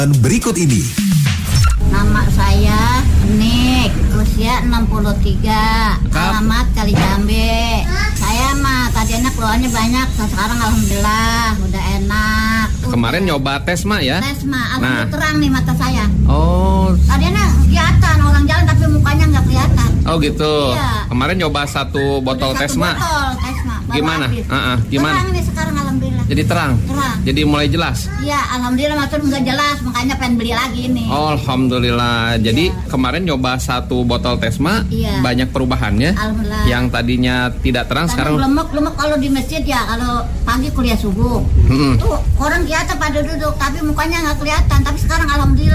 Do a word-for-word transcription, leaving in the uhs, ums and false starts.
Berikut ini. Nama saya Nik, usia enam puluh tiga, alamat Kalijambe. Saya mah tadinya keluarnya banyak, sekarang alhamdulillah udah enak. Kemarin nyoba tes mah ya? Tes mah, Nah. alhamdulillah terang nih mata saya. Oh, Tadinya kelihatan orang jalan tapi mukanya nggak kelihatan. oh gitu. Iya. Kemarin nyoba satu botol Udah tes satu mah. botol tes mah. baru Gimana? habis. Uh-uh, gimana? Terang nih sekarang alhamdulillah. Jadi terang. Terang. Jadi mulai jelas. Iya, alhamdulillah maksud nggak jelas, makanya pengen beli lagi nih. Oh, alhamdulillah. Jadi Iya. kemarin nyoba satu botol tesma, Iya. banyak perubahannya. Alhamdulillah. Yang tadinya tidak terang Karena sekarang. lemek-lemek kalau di masjid ya, kalau pagi kuliah subuh. Mm-mm. Tuh orang kelihatan pada duduk, tapi mukanya nggak kelihatan. Tapi sekarang alhamdulillah.